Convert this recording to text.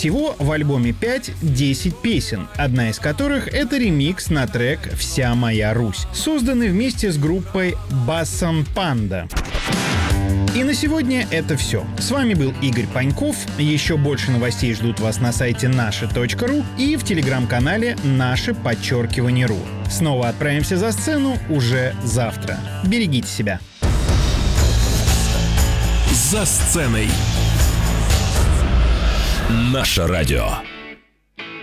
Всего в альбоме 5-10 песен, одна из которых — это ремикс на трек «Вся моя Русь», созданный вместе с группой Бассан Панда. И на сегодня это все. С вами был Игорь Паньков. Еще больше новостей ждут вас на сайте наше.ру и в телеграм-канале наше_ру. Снова отправимся за сцену уже завтра. Берегите себя. За сценой. Наше радио.